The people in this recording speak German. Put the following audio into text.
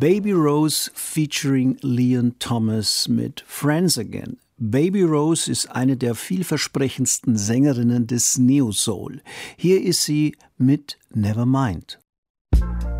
Baby Rose featuring Leon Thomas mit Friends Again. Baby Rose ist eine der vielversprechendsten Sängerinnen des Neo-Soul. Hier ist sie mit Nevermind.